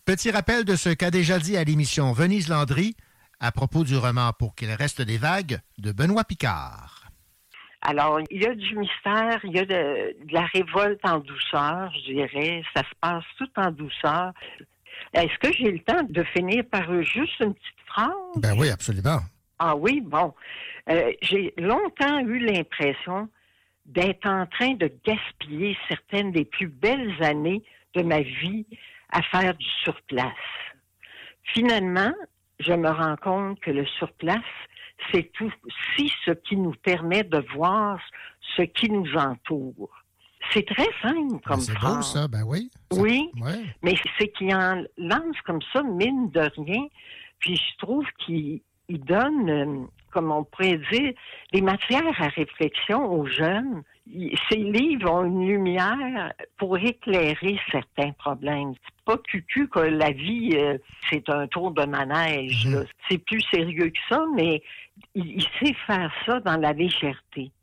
Petit rappel de ce qu'a déjà dit à l'émission Venise Landry à propos du roman Pour qu'il reste des vagues de Benoît Picard. Alors, il y a du mystère, il y a de la révolte en douceur, je dirais. Ça se passe tout en douceur. Est-ce que j'ai le temps de finir par juste une petite phrase? Ben oui, absolument. Ah oui, bon. J'ai longtemps eu l'impression d'être en train de gaspiller certaines des plus belles années de ma vie à faire du surplace. Finalement, je me rends compte que le surplace, c'est aussi ce qui nous permet de voir ce qui nous entoure. C'est très simple comme c'est phrase. beau, ça, ben oui. Oui, ouais. Mais c'est qu'il en lance comme ça, mine de rien, puis je trouve qu'il donne, comme on pourrait dire, des matières à réflexion aux jeunes. Ces livres ont une lumière pour éclairer certains problèmes. C'est pas cucu que la vie, c'est un tour de manège. Là. C'est plus sérieux que ça, mais il sait faire ça dans la légèreté.